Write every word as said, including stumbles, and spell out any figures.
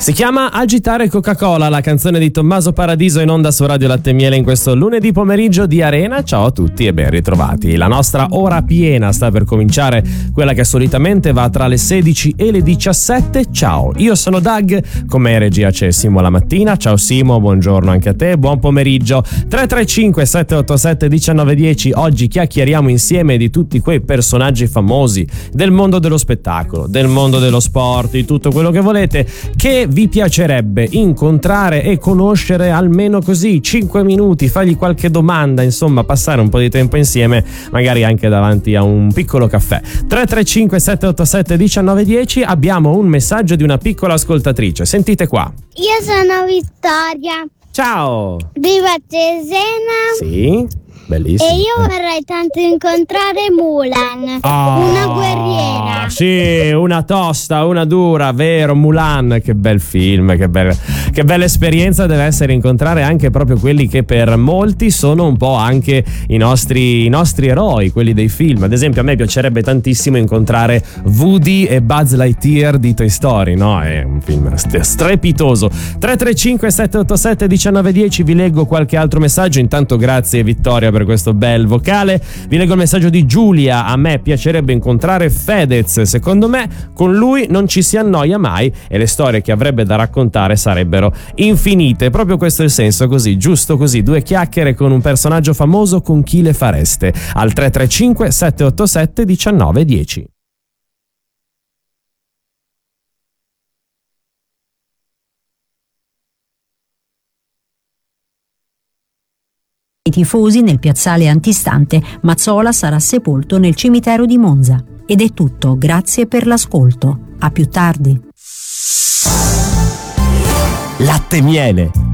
Si chiama Agitare Coca-Cola, la canzone di Tommaso Paradiso in onda su Radio Latte e Miele in questo lunedì pomeriggio di Arena. Ciao a tutti e ben ritrovati. La nostra ora piena sta per cominciare, quella che solitamente va tra le sedici e le diciassette. Ciao, io sono Doug, con me in regia c'è Simo la mattina. Ciao Simo, buongiorno anche a te, buon pomeriggio. tre tre cinque sette otto sette uno nove uno zero. Oggi chiacchieriamo insieme di tutti quei personaggi famosi del mondo dello spettacolo, del mondo dello sport, di tutto quello che volete, che vi piacerebbe incontrare e conoscere almeno così cinque minuti, fargli qualche domanda, insomma passare un po' di tempo insieme, magari anche davanti a un piccolo caffè. tre tre cinque sette otto sette uno nove uno zero. Abbiamo un messaggio di una piccola ascoltatrice, sentite qua. Io sono Vittoria. Ciao. Viva Cesena. Sì, bellissimo. E io vorrei tanto incontrare Mulan, oh, una guerriera. Sì, una tosta, una dura, vero, Mulan, che bel film, che, bel, che bella esperienza deve essere incontrare anche proprio quelli che per molti sono un po' anche i nostri, i nostri eroi, quelli dei film. Ad esempio a me piacerebbe tantissimo incontrare Woody e Buzz Lightyear di Toy Story, no? È un film strepitoso. tre tre cinque sette otto sette uno nove uno zero. Vi leggo qualche altro messaggio. Intanto grazie Vittoria per questo bel vocale. Vi leggo il messaggio di Giulia. A me piacerebbe incontrare Fedez, secondo me con lui non ci si annoia mai e le storie che avrebbe da raccontare sarebbero infinite. Proprio questo è il senso, così, giusto così, due chiacchiere con un personaggio famoso, con chi le fareste? Al tre tre cinque sette otto sette uno nove uno zero. I tifosi nel piazzale antistante, Mazzola sarà sepolto nel cimitero di Monza. Ed è tutto, grazie per l'ascolto. A più tardi. Latte e Miele.